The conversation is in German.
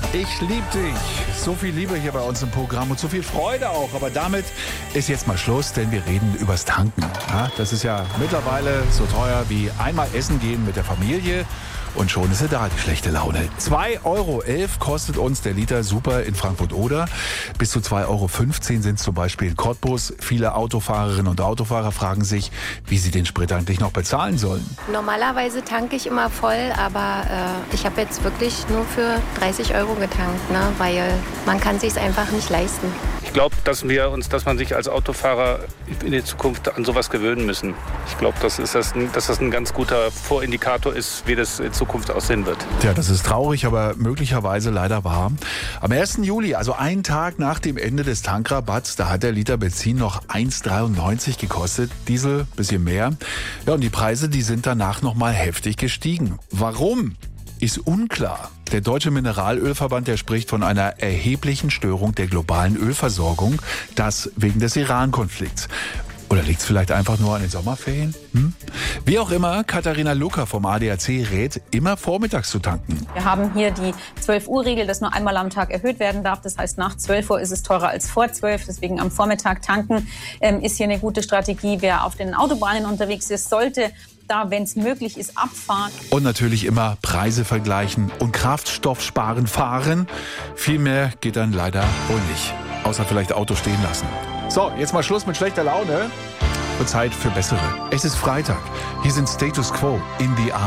Ich liebe dich. So viel Liebe hier bei uns im Programm und so viel Freude auch. Aber damit ist jetzt mal Schluss, denn wir reden übers Tanken. Ja, das ist ja mittlerweile so teuer wie einmal essen gehen mit der Familie. Und schon ist sie da, die schlechte Laune. 2,11 € kostet uns der Liter Super in Frankfurt-Oder. Bis zu 2,15 € sind es zum Beispiel in Cottbus. Viele Autofahrerinnen und Autofahrer fragen sich, wie sie den Sprit eigentlich noch bezahlen sollen. Normalerweise tanke ich immer voll, aber ich habe jetzt wirklich nur für 30 € getankt, ne? Weil man kann sich's einfach nicht leisten. Ich glaube, dass man sich als Autofahrer in der Zukunft an sowas gewöhnen müssen. Ich glaube, dass das ein ganz guter Vorindikator ist, wie das in Zukunft aussehen wird. Tja, das ist traurig, aber möglicherweise leider wahr. Am 1. Juli, also einen Tag nach dem Ende des Tankrabatts, da hat der Liter Benzin noch 1,93 € gekostet. Diesel bisschen mehr. Ja, und die Preise, die sind danach nochmal heftig gestiegen. Warum? Ist unklar. Der Deutsche Mineralölverband, der spricht von einer erheblichen Störung der globalen Ölversorgung. Das wegen des Iran-Konflikts. Oder liegt es vielleicht einfach nur an den Sommerferien? Wie auch immer, Katharina Lucker vom ADAC rät, immer vormittags zu tanken. Wir haben hier die 12-Uhr-Regel, dass nur einmal am Tag erhöht werden darf. Das heißt, nach 12 Uhr ist es teurer als vor 12. Deswegen am Vormittag tanken ist hier eine gute Strategie. Wer auf den Autobahnen unterwegs ist, sollte da, wenn es möglich ist, abfahren. Und natürlich immer Preise vergleichen und Kraftstoffsparen fahren. Viel mehr geht dann leider wohl nicht. Außer vielleicht Auto stehen lassen. So, jetzt mal Schluss mit schlechter Laune. Und Zeit für bessere. Es ist Freitag. Hier sind Status Quo in the